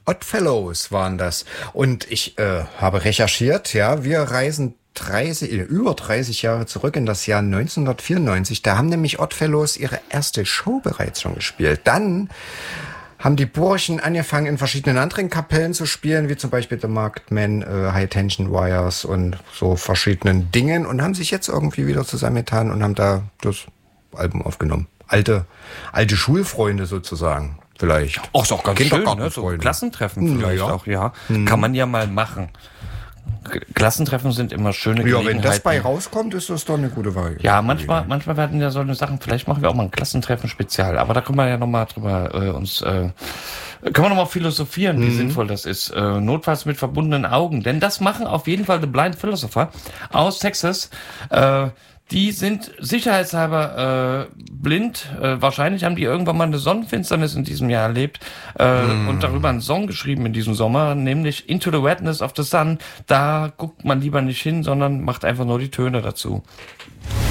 Oddfellows waren das. Und ich habe recherchiert, ja, wir reisen über 30 Jahre zurück in das Jahr 1994. Da haben nämlich Oddfellows ihre erste Show bereits schon gespielt. Dann haben die Burschen angefangen, in verschiedenen anderen Kapellen zu spielen, wie zum Beispiel The Marked Men, High Tension Wires und so verschiedenen Dingen und haben sich jetzt irgendwie wieder zusammengetan und haben da das Album aufgenommen. Alte Schulfreunde sozusagen, vielleicht. Auch ist auch ganz schön, ne? So Klassentreffen vielleicht auch, ja. Kann man ja mal machen. Klassentreffen sind immer schöne Gelegenheiten. Ja, wenn das bei rauskommt, ist das doch eine gute Wahl. Ja, manchmal werden ja so eine Sachen, vielleicht machen wir auch mal ein Klassentreffen-Spezial, aber da können wir ja nochmal drüber können wir nochmal philosophieren, wie sinnvoll das ist. Notfalls mit verbundenen Augen, denn das machen auf jeden Fall The Blind Philosopher aus Texas. Die sind sicherheitshalber blind. Wahrscheinlich haben die irgendwann mal eine Sonnenfinsternis in diesem Jahr erlebt und darüber einen Song geschrieben in diesem Sommer, nämlich Into the Wetness of the Sun. Da guckt man lieber nicht hin, sondern macht einfach nur die Töne dazu.